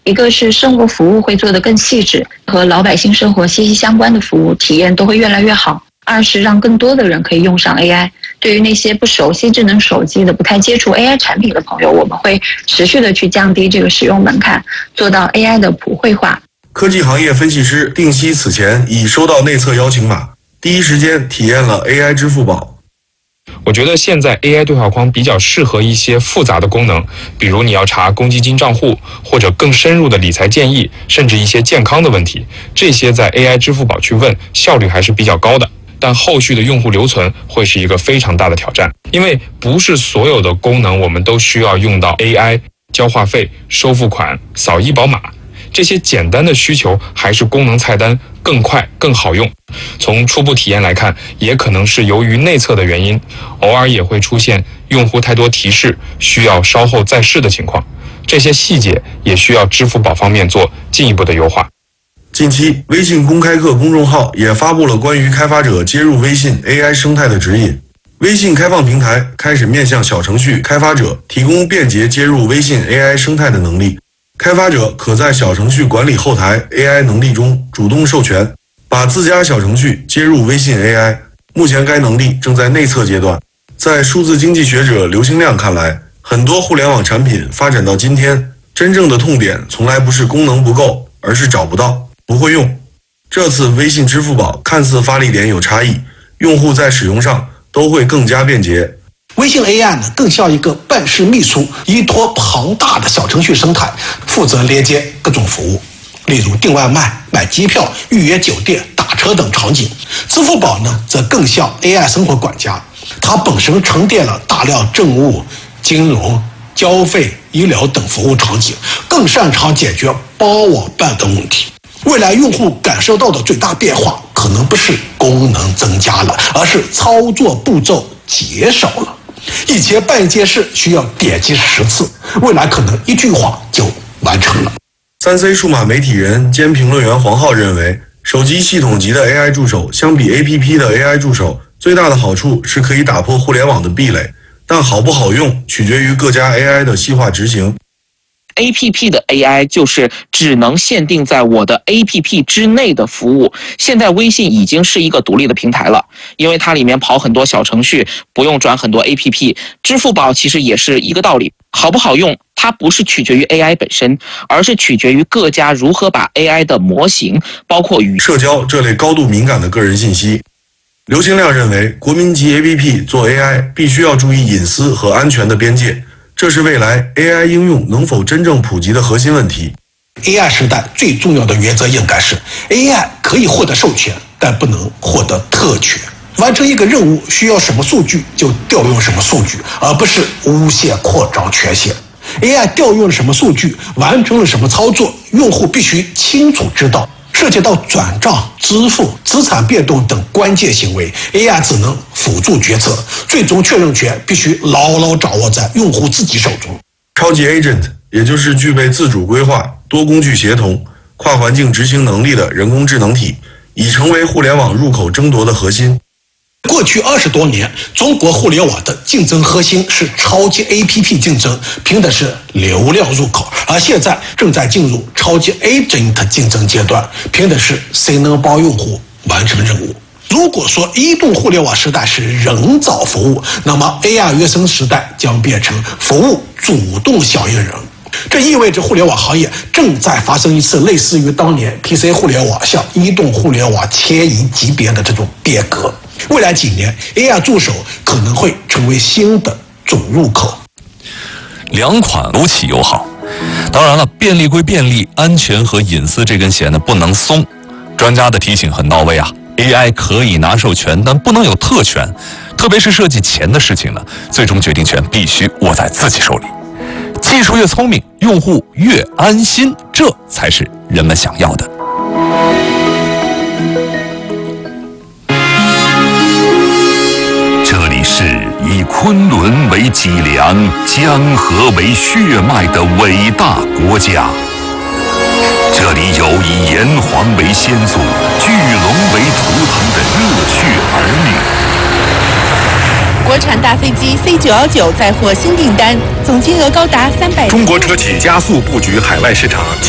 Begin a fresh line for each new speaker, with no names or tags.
一个是生活服务会做得更细致，和老百姓生活息息相关的服务体验都会越来越好。二是让更多的人可以用上 AI。对于那些不熟悉智能手机的、不太接触 AI 产品的朋友，我们会持续的去降低这个使用门槛，做到 AI 的普惠化。
科技行业分析师定西此前已收到内测邀请码，第一时间体验了 AI 支付宝。
我觉得现在 AI 对话框比较适合一些复杂的功能，比如你要查公积金账户，或者更深入的理财建议，甚至一些健康的问题，这些在 AI 支付宝去问，效率还是比较高的。但后续的用户留存会是一个非常大的挑战，因为不是所有的功能我们都需要用到 AI， 交话费、收付款、扫医保码，这些简单的需求还是功能菜单更快更好用。从初步体验来看，也可能是由于内测的原因，偶尔也会出现用户太多提示，需要稍后再试的情况。这些细节也需要支付宝方面做进一步的优化。
近期，微信公开课公众号也发布了关于开发者接入微信 AI 生态的指引。微信开放平台开始面向小程序开发者提供便捷接入微信 AI 生态的能力。开发者可在小程序管理后台 AI 能力中主动授权，把自家小程序接入微信 AI。目前该能力正在内测阶段。在数字经济学者刘兴亮看来，很多互联网产品发展到今天，真正的痛点从来不是功能不够，而是找不到、不会用。这次微信支付宝看似发力点有差异，用户在使用上都会更加便捷。
微信 AI 呢，更像一个办事秘书，依托庞大的小程序生态，负责连接各种服务，例如订外卖、买机票、预约酒店、打车等场景。支付宝呢，则更像 AI 生活管家，它本身沉淀了大量政务、金融、交费、医疗等服务场景，更擅长解决包我办等问题。未来用户感受到的最大变化，可能不是功能增加了，而是操作步骤减少了。以前办一件事需要点击10次，未来可能一句话就完成了。
3C 数码媒体人兼评论员黄浩认为，手机系统级的 AI 助手相比 APP 的 AI 助手，最大的好处是可以打破互联网的壁垒，但好不好用取决于各家 AI 的细化执行。
APP 的 AI 就是只能限定在我的 APP 之内的服务。现在微信已经是一个独立的平台了，因为它里面跑很多小程序，不用转很多 APP。支付宝其实也是一个道理，好不好用，它不是取决于 AI 本身，而是取决于各家如何把 AI 的模型，包括与
社交这类高度敏感的个人信息。刘兴亮认为，国民级 APP 做 AI 必须要注意隐私和安全的边界。这是未来 AI 应用能否真正普及的核心问题。
AI 时代最重要的原则应该是 AI 可以获得授权，但不能获得特权。完成一个任务需要什么数据就调用什么数据，而不是无限扩张权限。AI 调用了什么数据，完成了什么操作，用户必须清楚知道。涉及到转账、支付、资产变动等关键行为， AI 只能辅助决策，最终确认权必须牢牢掌握在用户自己手中。
超级 Agent 也就是具备自主规划、多工具协同、跨环境执行能力的人工智能体，已成为互联网入口争夺的核心。
过去20多年，中国互联网的竞争核心是超级 APP 竞争，凭的是流量入口，而现在正在进入超级 Agent 竞争阶段，凭的是谁能帮用户完成任务。如果说移动互联网时代是人造服务，那么 AR 原生时代将变成服务主动响应人。这意味着互联网行业正在发生一次类似于当年 PC 互联网向移动互联网迁移级别的这种变革。未来几年 ，AR 助手可能会成为新的主入口。
两款尤其友好，当然了，便利归便利，安全和隐私这根弦呢不能松。专家的提醒很到位啊 ，AI 可以拿授权，但不能有特权，特别是涉及钱的事情呢，最终决定权必须握在自己手里。技术越聪明，用户越安心，这才是人们想要的。
这里是以昆仑为脊梁、江河为血脉的伟大国家。这里有以炎黄为先祖、巨龙为图腾的热血儿女。
国产大飞机 C919 再获新订单，总金额高达300。
中国车企加速布局海外市场。